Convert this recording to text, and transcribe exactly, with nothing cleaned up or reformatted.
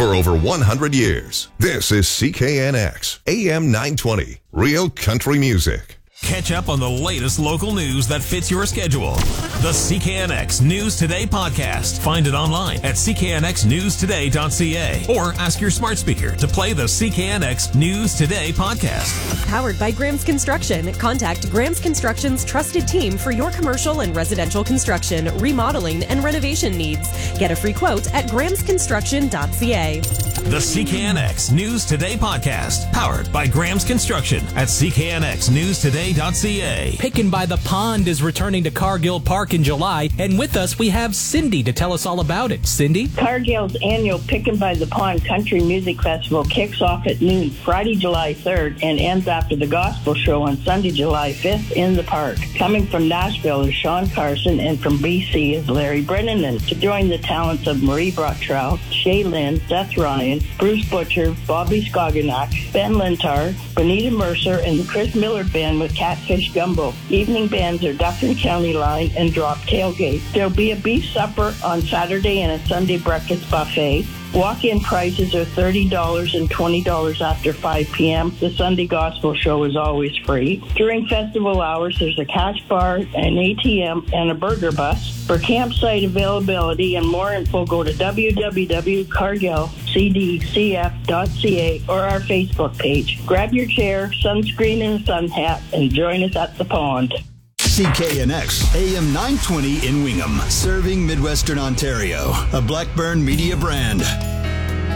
for over one hundred years. This is C K N X, A M nine twenty, Real Country Music. Catch up on the latest local news that fits your schedule. The C K N X News Today podcast. Find it online at c k n x news today dot c a or ask your smart speaker to play the C K N X News Today podcast. Powered by Graham's Construction. Contact Graham's Construction's trusted team for your commercial and residential construction, remodeling, and renovation needs. Get a free quote at grahams construction dot c a. The C K N X News Today podcast. Powered by Graham's Construction at c k n x news today dot c a. Pickin' by the Pond is returning to Cargill Park in July, and with us we have Cindy to tell us all about it. Cindy? Cargill's annual Pickin' by the Pond Country Music Festival kicks off at noon Friday, July third, and ends after the Gospel Show on Sunday, July fifth in the park. Coming from Nashville is Sean Carson, and from B C is Larry Brennan. To join the talents of Marie Brocktrow, Shay Lynn, Seth Ryan, Bruce Butcher, Bobby Skogenak, Ben Lintar, Bonita Mercer, and the Chris Miller Band with Catfish Gumbo. Evening bands are Dufferin County Line and Drop Tailgate. There'll be a beef supper on Saturday and a Sunday breakfast buffet. Walk-in prices are thirty dollars and twenty dollars after five p.m. The Sunday Gospel Show is always free. During festival hours, there's a cash bar, an A T M, and a burger bus. For campsite availability and more info, go to w w w dot cargill c d c f dot c a or our Facebook page. Grab your chair, sunscreen, and a sun hat, and join us at the pond. C K N X, A M nine twenty in Wingham, serving Midwestern Ontario, a Blackburn Media brand.